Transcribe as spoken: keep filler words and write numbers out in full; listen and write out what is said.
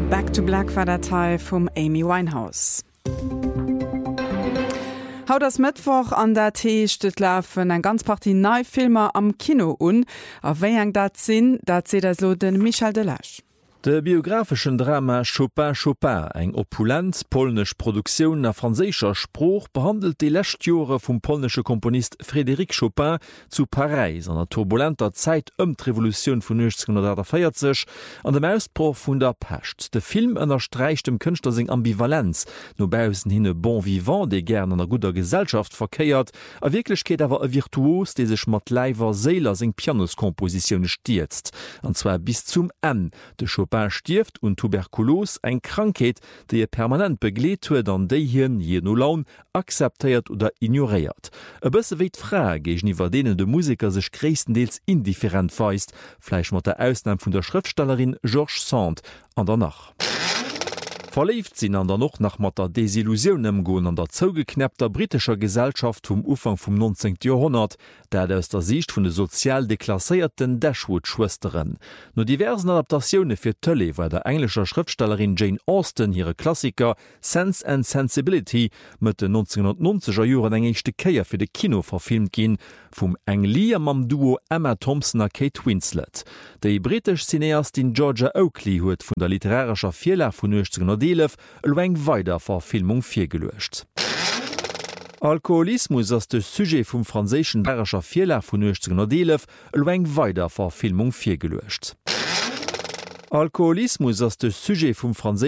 Back to Black war der Teil vom Amy Winehouse. Haut das Mittwoch an der Tee steht laufen ein ganz Party Neufilmer am Kino un. Auf wen dat sinn, dat seht das lo den Michel Delage. De biografischen Drama Chopin Chopin, eng opulent polnisch Produktion nach franzéscher Spruch, behandelt die Lächtjore vom polnische Komponist Frédéric Chopin zu Paris an der turbulenter Zeit ëm d' Revolution von neunzehnhundertvierzig an dem Ausbruch vun der Pest. De Film ënnerstreicht dem Künstler seg Ambivalenz, nobausen hinne bon vivant, de gern an der guter Gesellschaft verkeiert, a Wirklichkeit awer e Virtuos, de sech mat leiver Seeler seg Pianoskomposition stierzt, anzwer bis zum N. De Chopin stift und Tuberkulos eng Krankheit, die er permanent begleet huet an déi hien je no laun akzeptiert oder ignoriert. E bësse wéit Frage iwwer denen de Musiker sech gréisstendeels indifferent weist, fleich mat der Ausnahme vun der Schriftstellerin George Sand an der Nacht. Verleft sinn an der noch nach mat der Desillusionnem goen an der zougeknäppter britischer Gesellschaft vum Ufang vum neunzehnten Jahrhundert, dat aus der Sicht vun de sozial deklasséierten Dashwood-Schwesteren. No diversen Adaptationune fir Tëlle war der englischer Schriftstellerin Jane Austen hire Klassiker Sense and Sensibility mit den neunzehnhundertneunziger Joren engegchte Käier fir de Kino verfilmt gin, vum eng Lier mam Duo Emma Thompson a Kate Winslet. Dei britisch Cineastin Georgia Oakley huet vun der literarischer Fehler vun neunzehnhundertelf eng weiter Verfilmung vier gelöscht. Alkoholismus ass de Sujet vum franzéschen Bayerischer Fehler vun neunzehnhundertelf eng weiter Verfilmung vier gelöscht. Alkoholismus ass de Sujet vum